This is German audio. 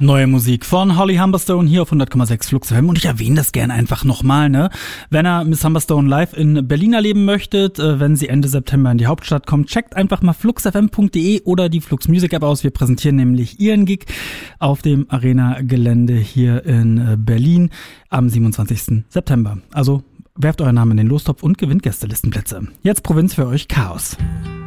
Neue Musik von Holly Humberstone hier auf 100,6 Flux FM und ich erwähne das gern einfach nochmal, ne? Wenn ihr Miss Humberstone live in Berlin erleben möchtet, wenn sie Ende September in die Hauptstadt kommt, checkt einfach mal fluxfm.de oder die Flux Music App aus. Wir präsentieren nämlich ihren Gig auf dem Arena-Gelände hier in Berlin am 27. September. Also werft euren Namen in den Lostopf und gewinnt Gästelistenplätze. Jetzt Provinz für euch Chaos.